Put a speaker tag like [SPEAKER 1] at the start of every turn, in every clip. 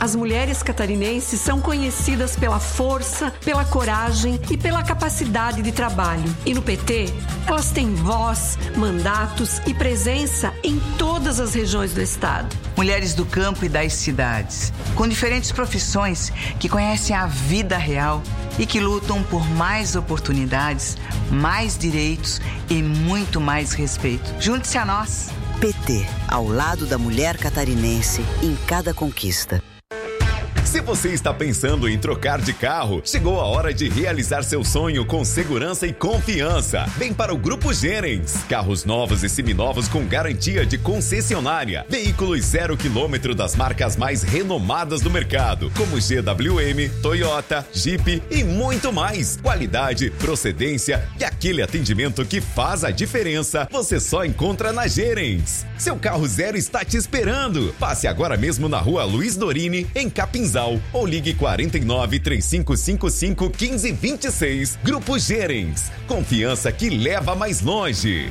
[SPEAKER 1] As mulheres catarinenses são conhecidas pela força, pela coragem e pela capacidade de trabalho. E no PT, elas têm voz, mandatos e presença em todas as regiões do estado.
[SPEAKER 2] Mulheres do campo e das cidades, com diferentes profissões que conhecem a vida real e que lutam por mais oportunidades, mais direitos e muito mais respeito. Junte-se a nós.
[SPEAKER 3] PT, ao lado da mulher catarinense em cada conquista.
[SPEAKER 4] Se você está pensando em trocar de carro, chegou a hora de realizar seu sonho com segurança e confiança. Vem para o Grupo Gerens. Carros novos e seminovos com garantia de concessionária. Veículos 0 km das marcas mais renomadas do mercado, como GWM, Toyota, Jeep e muito mais. Qualidade, procedência e aquele atendimento que faz a diferença, você só encontra na Gerens. Seu carro zero está te esperando. Passe agora mesmo na Rua Luiz Dorini, em Capinzal, ou ligue 49 3555 1526. Grupo Gerens. Confiança que leva mais longe.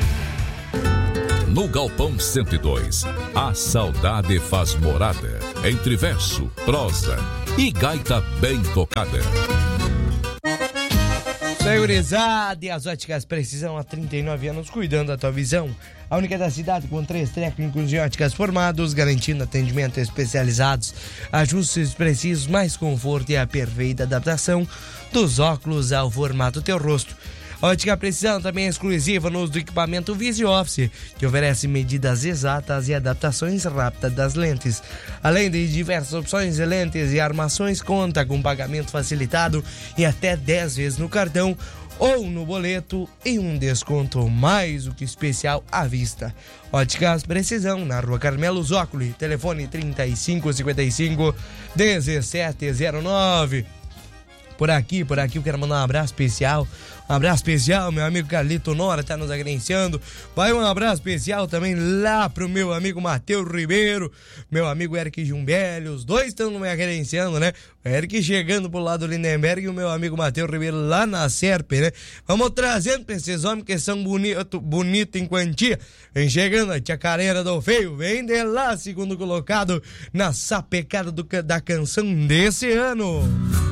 [SPEAKER 5] No Galpão 102, a saudade faz morada entre verso, prosa e gaita bem tocada.
[SPEAKER 6] Segurizade, as óticas Precisão há 39 anos cuidando da tua visão. A única da cidade com 3 técnicos de óticas formados, garantindo atendimento especializados, ajustes precisos, mais conforto e a perfeita adaptação dos óculos ao formato do teu rosto. Ótica Precisão também é exclusiva no uso do equipamento Visi Office, que oferece medidas exatas e adaptações rápidas das lentes. Além de diversas opções de lentes e armações, conta com pagamento facilitado em até 10 vezes no cartão ou no boleto e um desconto mais do que especial à vista. Óticas Precisão, na Rua Carmelo Zócoli, telefone 3555-1709. Por aqui, eu quero mandar um abraço especial. Meu amigo Carlito Nora tá nos agenciando. Vai um abraço especial também lá pro meu amigo Matheus Ribeiro, meu amigo Eric Jumbelli. Os dois estão me agenciando, né? O Eric chegando pro lado do Lindenberg e o meu amigo Matheus Ribeiro lá na Serpe, né? Vamos trazendo pra esses homens que são bonitos em quantia. Vem chegando a tia Careira do Feio, vem de lá, segundo colocado na sapecada da canção desse ano.